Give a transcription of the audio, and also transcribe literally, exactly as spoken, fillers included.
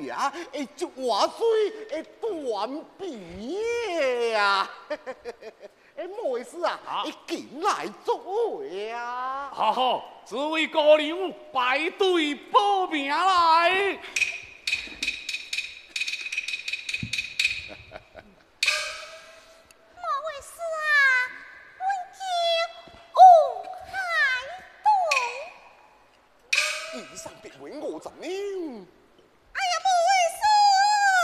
呀，会就话水会断臂呀！哎，莫为师啊，你进来作会啊！ 好好，这位高人排队报名来。 以上便为我证明。